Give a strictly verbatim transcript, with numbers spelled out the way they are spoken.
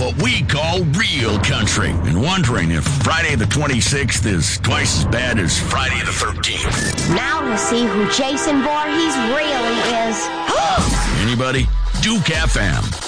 what we call real country and wondering if Friday the twenty-sixth is twice as bad as Friday the thirteenth. Now to see who Jason Voorhees really is. Anybody? Duke F M.